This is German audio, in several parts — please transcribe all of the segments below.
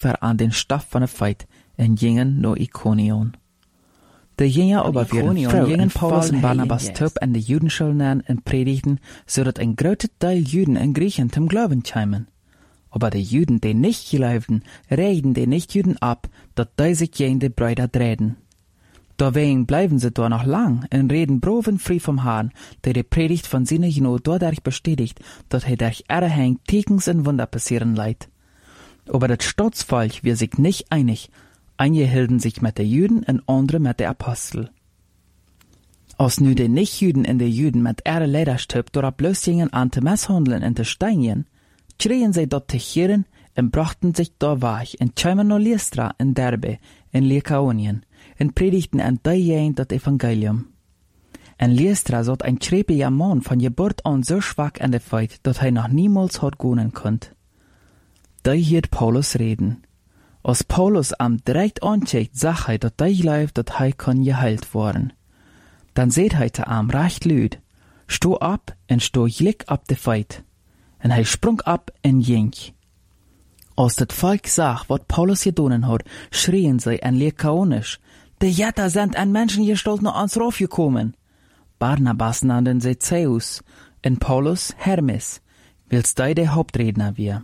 ver an den Stoff van de feit en gingen naar Iconion. De gingen aber weer vrouw gingen Paulus en Barnabas top en de Judenschule aan en predigten, zodat een grote deel Juden en Griechen zum Glauben kämen. Aber die Juden, die nicht geloofden, reden die Nicht-Juden ab, dat die sich gegen die Brüder drehen. Deswegen bleiben sie da noch lang und reden brovenfrei vom Herrn, der die Predigt von seiner Genot dadurch bestätigt, dass er durch Erhäng Tekens und Wunder passieren leidt. Aber das Staatsvolk wird sich nicht einig. Einige hielten sich mit den Juden und andere mit den Apostel. Als nu die Nicht-Juden und die Juden mit ihrer Lederstöp door bloß gingen an te misshandeln und te steinigen, schrien sie dort te Chieren und brachten sich da weg und kämen nach Lystra in Derbe in Lykaonien und predigten an diejenigen das Evangelium. In Lystra zat ein schreepiger Mann von Geburt an so schwach an der Feit, dass er noch niemals hat gehen konnt. Da hielt Paulus reden. Als Paulus am direkt ancheckt, sagt er, dass er glaubt, dass er kann geheilt worden. Dann seht er te am recht lüd, sto ab und sto glick ab de Feit. Und er sprung ab und ging. Als das Volk sah, was Paulus getan hat, schrien sie in Lykaonisch, die Jätter sind an Menschengestalt nach uns raufgekommen. Barnabas nannten sie Zeus und Paulus Hermes, willst du der Hauptredner wir.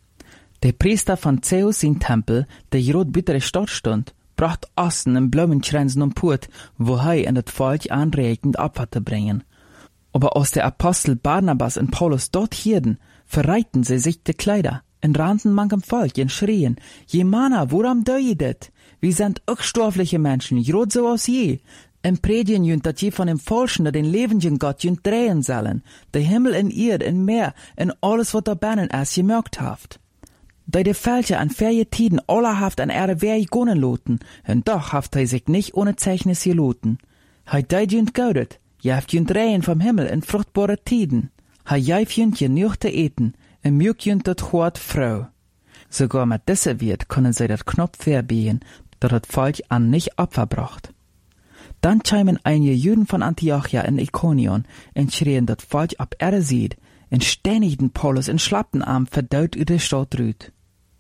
Der Priester von Zeus in Tempel, der gerade bei der Stadt stund, bracht Osten und Blumenkränzen und Put, wo er in das Volk anregend Opfer zu bringen. Aber als der Apostel Barnabas und Paulus dort hielten, verreiten sie sich die Kleider und rannten manchem Volk und schrien, je Manna, woran deu det? Wir sind auch stoffliche Menschen, grad so als je. Und predigen jünt, dat je von dem Falschen, den lebendigen Gott jünt drehen sollen, der Himmel in Erd, in Meer, in alles, was da binnen ist, gemerkt haft. Da die Fälscher an ferje Tiden allerhaft an ihre Wehe gonnen loten, und doch haft er sich nicht ohne Zeichnis geloten. Hei deit jünt gaudet, jaft jünt drehen vom Himmel in fruchtbare Tiden. Hei jaif jünt genug te eten, und mjuk jünt dat Hort Frau. Sogar mit dieser Wirt können sie dat Knopf verbiegen, dat das Volk an nicht Opfer bracht. Dann kämen einige Juden von Antiochia in Iconion und schrien das Volk ab ihre Sied und stänigten Paulus in Schlappenarm verdaut über die Stadt rüt.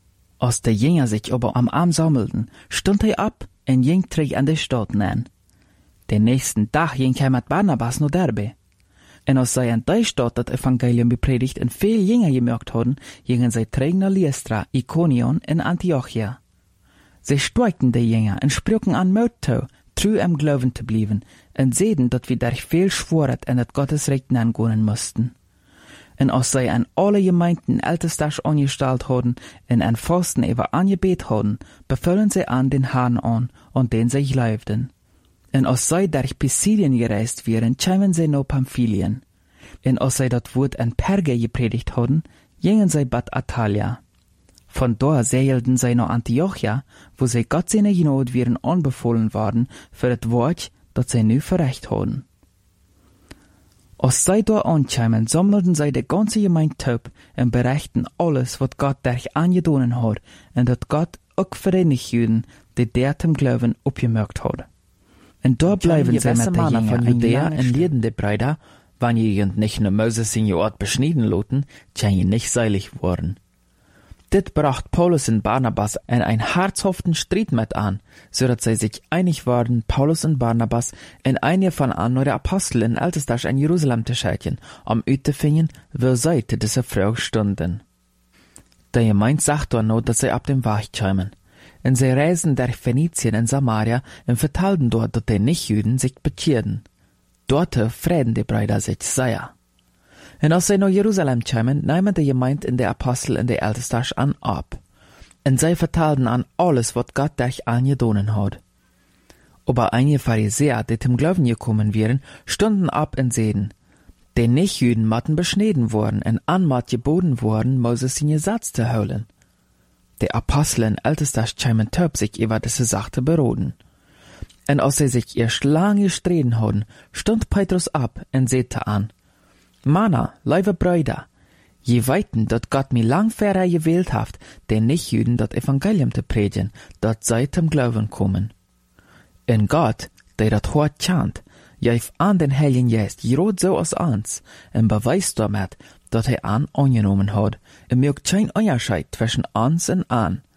Als die Jünger sich aber am Arm sammelten, stund er ab und ging zurück an die Stadt nähen. Den nächsten Tag ging er mit Barnabas nach Derbe. Und als sie in der Stadt das Evangelium bepredigt und viele Jünger gemerkt hatten, gingen sie zurück nach Lystra, Iconion in Antiochia. Sie stärkten die Jünger und sprachen an Mut, treu am Glauben zu bleiben, und sehen, dass wir durch viel Schworet in das Gottesreich angehen mussten. Und als sie an alle Gemeinden Ältestag angestellt haben und an Fasten über angebet haben, befüllen sie an den Herrn an und den sie glaubten. Und als sie durch Pisidien gereist wären, kämen sie nach Pamphylien. Und als sie das Wort an Perge gepredigt haben, gingen sie Bad Atalia. Von dort segelten sie nach Antiochia, wo sie Gott seine Genot wären anbefohlen worden für das Wort, das sie nu verrecht haben. Als sie dort ankamen, sammelten sie die ganze Gemeinde taub und berichten alles, was Gott durch angetan hat, und dass Gott auch für die Nichtjuden, die der zum Glauben abgemerkt hat. Und dort bleiben sie mit der Jünger von Judäa und lehren die Brüder, wenn jemand nicht nur Moses in ihr Ort beschnitten loten, kann je nicht seilig worden. Dit bracht Paulus und Barnabas in einen herzhaften Streit mit an, so dass sie sich einig waren, Paulus und Barnabas in eine von an der Apostel in Ältestag in Jerusalem zu schicken, um zu finden, wo sie zu dieser Frau stunden. Der Gemeinde sagt dann noch, dass sie ab dem Weg kämen. Und sie reisten durch Phönizien und Samaria und vertelten dort, dass die Nichtjuden sich bekehrten. Dort frieden die Brüder sich sehr. Und als sie nach Jerusalem kamen, nahmen die Gemeinde in der Apostel in der Ältestag an ab. Und sie vertelten an alles, was Gott durch angetan hat. Aber einige Pharisäer, die zum Glauben gekommen wären, stunden ab und sehen, die Nichtjuden matten beschnitten worden und anmat geboten worden, Moses in Gesetz zu holen. Die Apostel in Ältestag kamen taub sich über diese Sache beroden. Und als sie sich erst lange gestritten hatten, stund Petrus ab und sagte an, Manna, liebe Brüder, je weiten, dat Gott mir lang vorher gewählt haft, den Nichtjuden dat Evangelium zu predigen, dat sei zum Glauben kommen. In Gott, der dat hort chant, jaif an den Heiligen Geist, grad so als uns, und beweist damit, dat an angenommen hat, und mögt kein Unterschied zwischen uns und an,